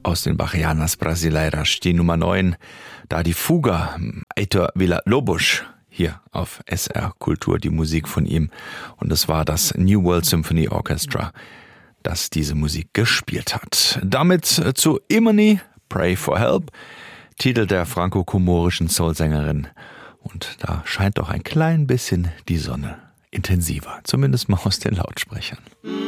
aus den Bachianas Brasileiras, die Nummer 9, da die Fuga, Heitor Villa-Lobos, hier auf SR Kultur, die Musik von ihm. Und es war das New World Symphony Orchestra, das diese Musik gespielt hat. Damit zu Imani, Pray for Help, Titel der franko-komorischen Soulsängerin. Und da scheint doch ein klein bisschen die Sonne intensiver, zumindest mal aus den Lautsprechern.